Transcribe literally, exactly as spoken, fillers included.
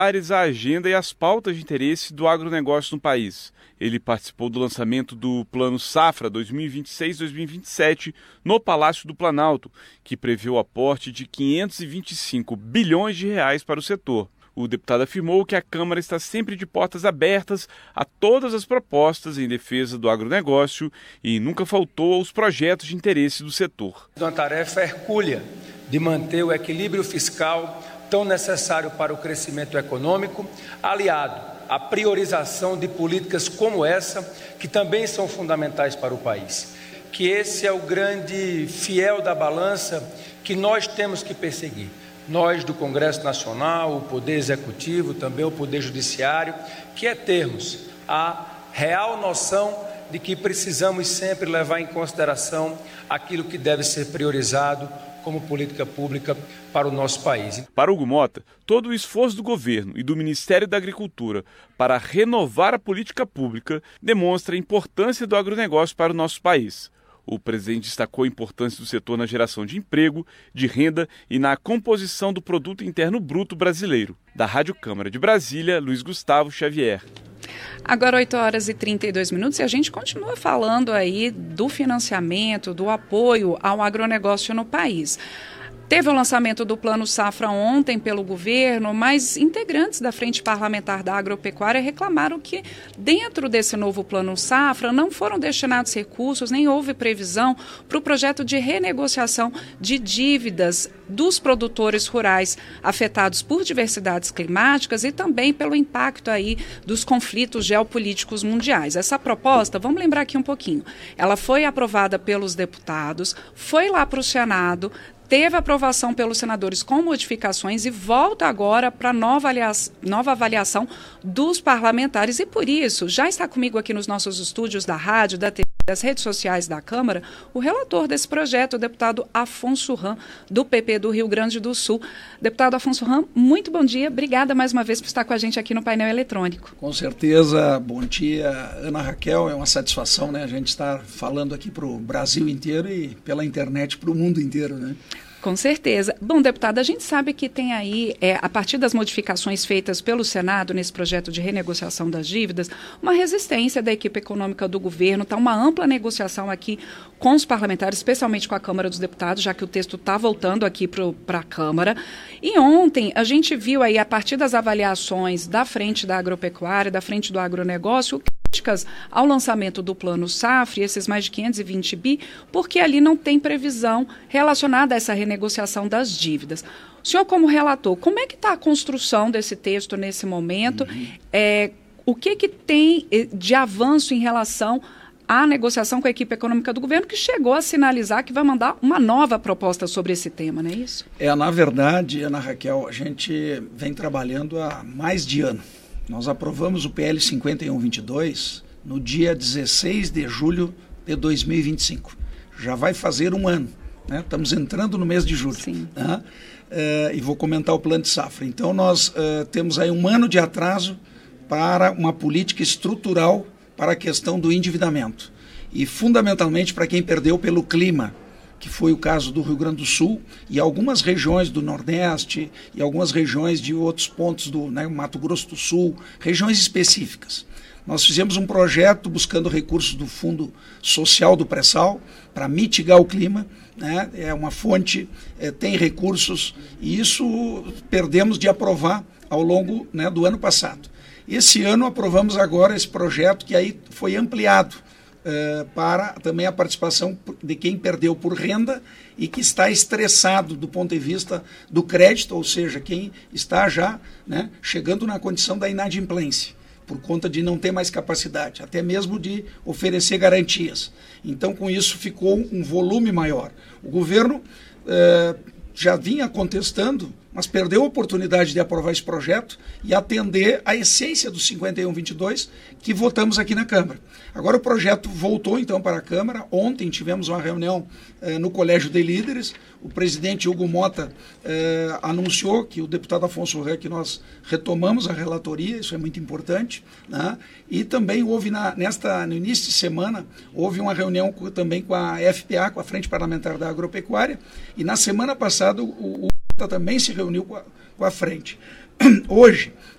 a agenda e as pautas de interesse do agronegócio no país. Ele participou do lançamento do Plano Safra dois mil e vinte e seis a dois mil e vinte e sete no Palácio do Planalto, que prevê o aporte de quinhentos e vinte e cinco bilhões de reais para o setor. O deputado afirmou que a Câmara está sempre de portas abertas a todas as propostas em defesa do agronegócio e nunca faltou aos projetos de interesse do setor. Uma tarefa hercúlea de manter o equilíbrio fiscal tão necessário para o crescimento econômico, aliado à priorização de políticas como essa, que também são fundamentais para o país. Que esse é o grande fiel da balança que nós temos que perseguir. Nós do Congresso Nacional, o Poder Executivo, também o Poder Judiciário, que é termos a real noção de que precisamos sempre levar em consideração aquilo que deve ser priorizado como política pública para o nosso país. Para Hugo Mota, todo o esforço do governo e do Ministério da Agricultura para renovar a política pública demonstra a importância do agronegócio para o nosso país. O presidente destacou a importância do setor na geração de emprego, de renda e na composição do Produto Interno Bruto brasileiro. Da Rádio Câmara de Brasília, Luiz Gustavo Xavier. Agora oito horas e trinta e dois minutos e a gente continua falando aí do financiamento, do apoio ao agronegócio no país. Teve o lançamento do Plano Safra ontem pelo governo, mas integrantes da Frente Parlamentar da Agropecuária reclamaram que dentro desse novo Plano Safra não foram destinados recursos, nem houve previsão para o projeto de renegociação de dívidas dos produtores rurais afetados por diversidades climáticas e também pelo impacto aí dos conflitos geopolíticos mundiais. Essa proposta, vamos lembrar aqui um pouquinho, ela foi aprovada pelos deputados, foi lá para o Senado, teve aprovação pelos senadores com modificações e volta agora para nova avaliação, nova avaliação dos parlamentares. E por isso, já está comigo aqui nos nossos estúdios da rádio, da T V, das redes sociais da Câmara, o relator desse projeto, o deputado Afonso Ram, do P P do Rio Grande do Sul. Deputado Afonso Ram, muito bom dia. Obrigada mais uma vez por estar com a gente aqui no painel eletrônico. Com certeza. Bom dia, Ana Raquel. É uma satisfação, né, a gente estar falando aqui para o Brasil inteiro e pela internet para o mundo inteiro, né? Com certeza. Bom, deputada, a gente sabe que tem aí, é, a partir das modificações feitas pelo Senado nesse projeto de renegociação das dívidas, uma resistência da equipe econômica do governo, está uma ampla negociação aqui com os parlamentares, especialmente com a Câmara dos Deputados, já que o texto está voltando aqui para a Câmara. E ontem a gente viu aí, a partir das avaliações da Frente da Agropecuária, da Frente do Agronegócio, críticas ao lançamento do Plano Safra, esses mais de quinhentos e vinte bi, porque ali não tem previsão relacionada a essa renegociação das dívidas. O senhor, como relator, como é que está a construção desse texto nesse momento? Uhum. É, o que, que tem de avanço em relação à negociação com a equipe econômica do governo, que chegou a sinalizar que vai mandar uma nova proposta sobre esse tema, não é isso? É, na verdade, Ana Raquel, a gente vem trabalhando há mais de ano. Nós aprovamos o P L cinquenta e um vinte e dois no dia dezesseis de julho de dois mil e vinte e cinco. Já vai fazer um ano, né? Estamos entrando no mês de julho. Sim. Né? Uh, e vou comentar o plano de safra. Então nós uh, temos aí um ano de atraso para uma política estrutural para a questão do endividamento. E fundamentalmente para quem perdeu pelo clima, que foi o caso do Rio Grande do Sul e algumas regiões do Nordeste e algumas regiões de outros pontos do, né, Mato Grosso do Sul, regiões específicas. Nós fizemos um projeto buscando recursos do Fundo Social do Pré-Sal para mitigar o clima, né? É uma fonte, é, tem recursos, e isso perdemos de aprovar ao longo, né, do ano passado. Esse ano aprovamos agora esse projeto que aí foi ampliado Uh, para também a participação de quem perdeu por renda e que está estressado do ponto de vista do crédito, ou seja, quem está já, né, chegando na condição da inadimplência, por conta de não ter mais capacidade, até mesmo de oferecer garantias. Então, com isso, ficou um volume maior. O governo uh, já vinha contestando, mas perdeu a oportunidade de aprovar esse projeto e atender à essência do cinquenta e um vinte e dois que votamos aqui na Câmara. Agora o projeto voltou então para a Câmara. Ontem tivemos uma reunião eh, no Colégio de Líderes. O presidente Hugo Mota eh, anunciou que o deputado Afonso Ram, que nós retomamos a relatoria, isso é muito importante, né? E também houve na, nesta, no início de semana, houve uma reunião com, também com a F P A, com a Frente Parlamentar da Agropecuária, e na semana passada o, o também se reuniu com a, com a frente. Hoje,